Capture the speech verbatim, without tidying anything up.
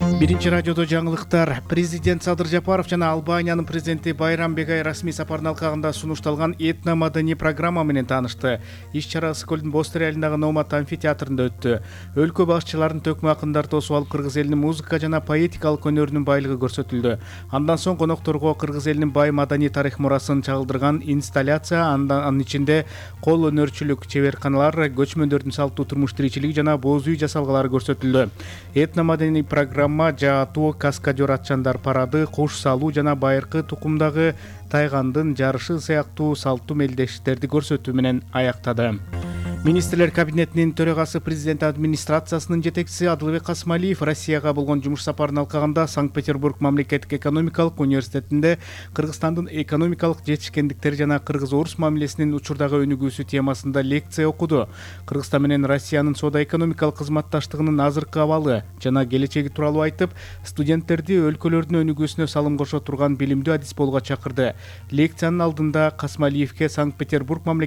Биринчи радиодо жаңылыктар. Президент Садыр Жапаров жана Албаниянын президенти Байрам Бегай расмий сапардын алкагында сунушталган этно-маданий программа менен таанышты. Иш-чара Ысык-Көлдүн Бостер айылындагы Номат амфитеатрында өттү. Өлкө башчыларын төкмө акындарды тосуп алып кыргыз элинин музыка жана поэтикалык өнөрүнүн байлыгы көрсөтүлдү. Андан соң конокторго кыргыз элинин бай маданий тарых мурасын чагылдырган инсталляция, анын ичинде кол өнөрчүлүк чеберканалар, көчмөндөрдүн салттуу турмуш тиричилиги жана боз үй жасалгалары көрсөтүлдү. Этно-маданий программа жаатуу, каскадер атчандар парады, куш салуу жана байыркы тукумдагы тайгандын жарышы сыяктуу салттуу мелдештерди көрсөтүү менен аяктады. Министрлер кабинетинин төрагасы президент администрациясынын жетекчиси Адылбек Касмалиев Россияга болгон жумуш сапарынын алкагында Санкт-Петербург мамлекеттик экономикалык университетинде Кыргызстандын экономикалык жетишкендиктери жана кыргыз-орус мамилесинин учурдагы өнүгүүсү темасында лекция окуду. Кыргызстан менен Россиянын соода-экономикалык кызматташтыгынын азыркы абалы жана келечеги тууралуу айтып, студенттерди өлкөлөрдүн өнүгүүсүнө салым кошо турган билимдүү адис болууга чакырды. Лекциянын алдында Касмалиевке Санкт-Петербург